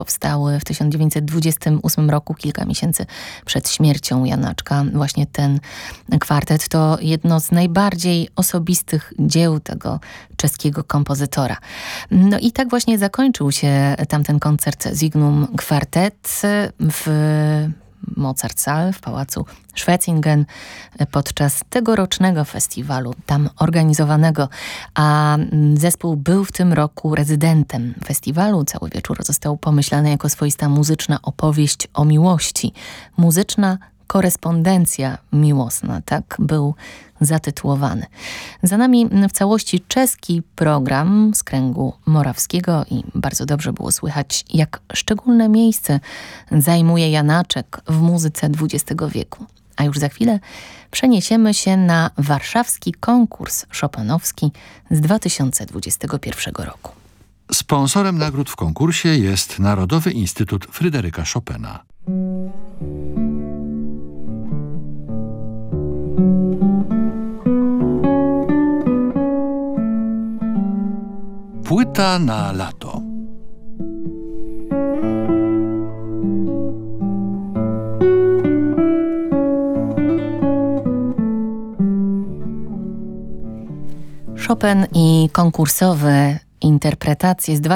Powstały w 1928 roku, kilka miesięcy przed śmiercią Janaczka. Właśnie ten kwartet to jedno z najbardziej osobistych dzieł tego czeskiego kompozytora. No i tak właśnie zakończył się tamten koncert Signum Quartet w Mozartsaal w pałacu Schwetzingen podczas tegorocznego festiwalu tam organizowanego, a zespół był w tym roku rezydentem festiwalu. Cały wieczór został pomyślany jako swoista muzyczna opowieść o miłości. Muzyczna korespondencja miłosna, tak był zatytułowany. Za nami w całości czeski program z kręgu morawskiego i bardzo dobrze było słychać, jak szczególne miejsce zajmuje Janaczek w muzyce XX wieku. A już za chwilę przeniesiemy się na warszawski konkurs chopinowski z 2021 roku. Sponsorem nagród w konkursie jest Narodowy Instytut Fryderyka Chopina. Płyta na lato. Chopin i konkursowe interpretacje z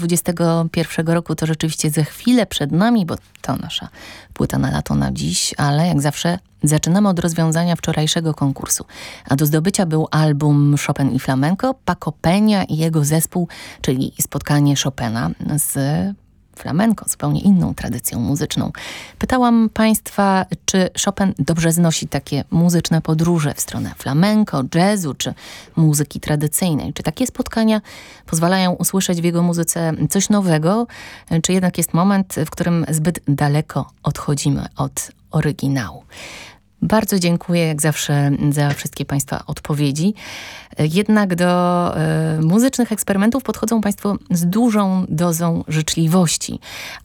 2021 roku to rzeczywiście za chwilę przed nami, bo to nasza płyta na lato na dziś, ale jak zawsze zaczynamy od rozwiązania wczorajszego konkursu. A do zdobycia był album Chopin i Flamenco, Paco Peña i jego zespół, czyli spotkanie Chopina z flamenco, zupełnie inną tradycją muzyczną. Pytałam Państwa, czy Chopin dobrze znosi takie muzyczne podróże w stronę flamenco, jazzu czy muzyki tradycyjnej. Czy takie spotkania pozwalają usłyszeć w jego muzyce coś nowego, czy jednak jest moment, w którym zbyt daleko odchodzimy od oryginału. Bardzo dziękuję jak zawsze za wszystkie Państwa odpowiedzi. Jednak do muzycznych eksperymentów podchodzą Państwo z dużą dozą życzliwości.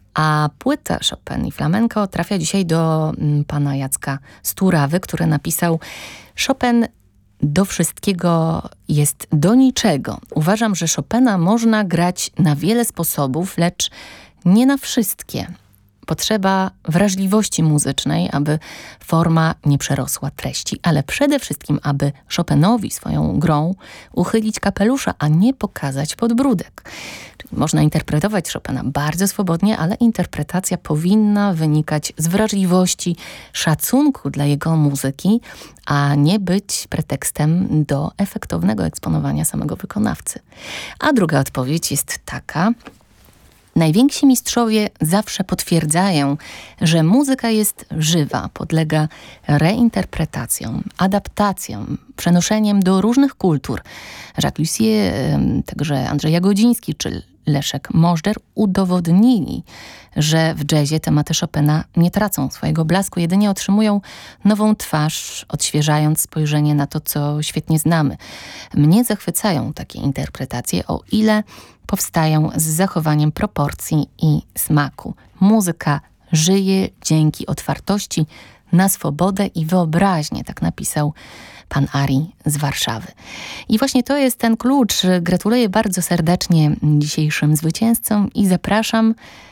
A płyta Chopin i Flamenco trafia dzisiaj do pana Jacka Sturawy, który napisał: Chopin do wszystkiego jest do niczego. Uważam, że Chopina można grać na wiele sposobów, lecz nie na wszystkie. Potrzeba wrażliwości muzycznej, aby forma nie przerosła treści, ale przede wszystkim, aby Chopinowi swoją grą uchylić kapelusza, a nie pokazać podbródek. Czyli można interpretować Chopina bardzo swobodnie, ale interpretacja powinna wynikać z wrażliwości, szacunku dla jego muzyki, a nie być pretekstem do efektownego eksponowania samego wykonawcy. A druga odpowiedź jest taka: najwięksi mistrzowie zawsze potwierdzają, że muzyka jest żywa, podlega reinterpretacjom, adaptacjom, przenoszeniem do różnych kultur. Jacques Lussier, także Andrzej Jagodziński czy Leszek Możder udowodnili, że w jazzie tematy Chopina nie tracą swojego blasku, jedynie otrzymują nową twarz, odświeżając spojrzenie na to, co świetnie znamy. Mnie zachwycają takie interpretacje, o ile powstają z zachowaniem proporcji i smaku. Muzyka żyje dzięki otwartości na swobodę i wyobraźnię, tak napisał pan Ari z Warszawy. I właśnie to jest ten klucz. Gratuluję bardzo serdecznie dzisiejszym zwycięzcom i zapraszam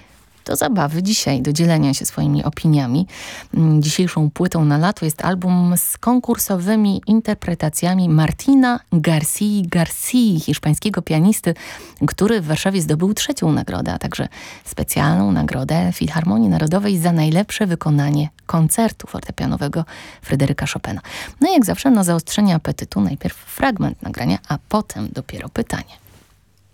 do zabawy dzisiaj, do dzielenia się swoimi opiniami. Dzisiejszą płytą na lato jest album z konkursowymi interpretacjami Martina García, hiszpańskiego pianisty, który w Warszawie zdobył 3. nagrodę, a także specjalną nagrodę Filharmonii Narodowej za najlepsze wykonanie koncertu fortepianowego Fryderyka Chopina. No i jak zawsze na zaostrzenie apetytu najpierw fragment nagrania, a potem dopiero pytanie.